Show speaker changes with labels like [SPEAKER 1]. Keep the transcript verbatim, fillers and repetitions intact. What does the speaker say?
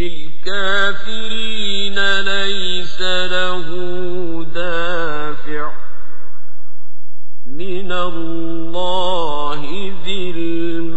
[SPEAKER 1] للكافرين ليس له دافع من الله ذي المعارج